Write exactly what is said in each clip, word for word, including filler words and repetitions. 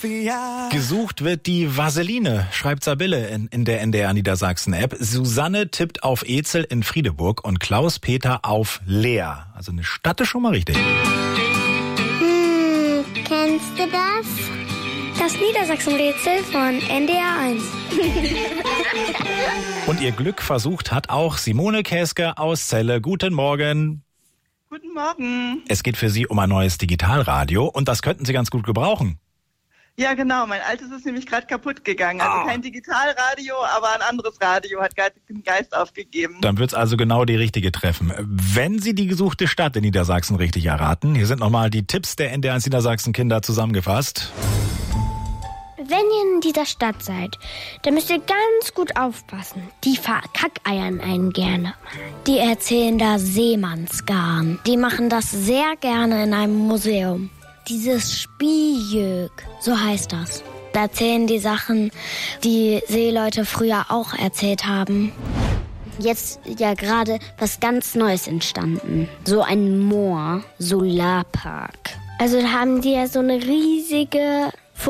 Gesucht wird die Vaseline, schreibt Sabille in, in der N D R Niedersachsen-App. Susanne tippt auf Ezel in Friedeburg und Klaus-Peter auf Leer. Also eine Stadt ist schon mal richtig. Hm, kennst du das? Das Niedersachsen-Rätsel von N D R eins. Und ihr Glück versucht hat auch Simone Käske aus Celle. Guten Morgen. Guten Morgen. Es geht für Sie um ein neues Digitalradio und das könnten Sie ganz gut gebrauchen. Ja, genau. Mein altes ist nämlich gerade kaputt gegangen. Also Ah. kein Digitalradio, aber ein anderes Radio hat gerade den Geist aufgegeben. Dann wird's also genau die richtige treffen. Wenn Sie die gesuchte Stadt in Niedersachsen richtig erraten, hier sind nochmal die Tipps der N D R eins Niedersachsen-Kinder zusammengefasst. Wenn ihr in dieser Stadt seid, dann müsst ihr ganz gut aufpassen. Die verkackeiern einen gerne. Die erzählen da Seemannsgarn. Die machen das sehr gerne in einem Museum. Dieses Spieljög, so heißt das. Da erzählen die Sachen, die Seeleute früher auch erzählt haben. Jetzt ja gerade was ganz Neues entstanden. So ein Moor, Solarpark. Also da haben die ja so eine riesige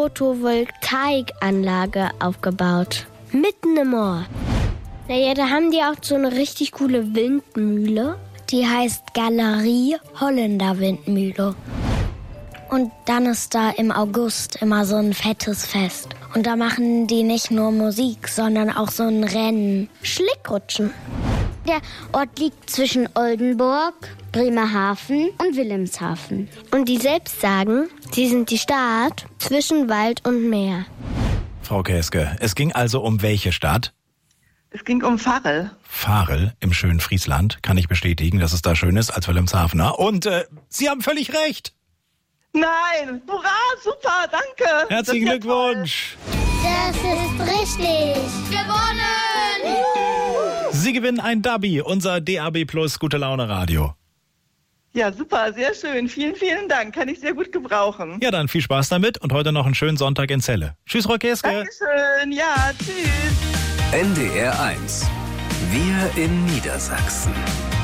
Photovoltaikanlage aufgebaut. Mitten im Moor. Naja, da haben die auch so eine richtig coole Windmühle. Die heißt Galerie Holländer Windmühle. Und dann ist da im August immer so ein fettes Fest. Und da machen die nicht nur Musik, sondern auch so ein Rennen. Schlickrutschen. Der Ort liegt zwischen Oldenburg, Bremerhaven und Wilhelmshaven. Und die selbst sagen, sie sind die Stadt zwischen Wald und Meer. Frau Käske, es ging also um welche Stadt? Es ging um Varel. Varel im schönen Friesland. Kann ich bestätigen, dass es da schön ist als Wilhelmshavener. Und äh, Sie haben völlig recht. Nein! Hurra! Super! Danke! Herzlichen Das ist ja Glückwunsch! Das ist richtig. Gewonnen! Sie gewinnen ein Dubby, unser D A B Plus Gute Laune Radio. Ja, super, sehr schön. Vielen, vielen Dank. Kann ich sehr gut gebrauchen. Ja, dann viel Spaß damit und heute noch einen schönen Sonntag in Celle. Tschüss, Frau Käske. Dankeschön. Ja, tschüss. N D R eins. Wir in Niedersachsen.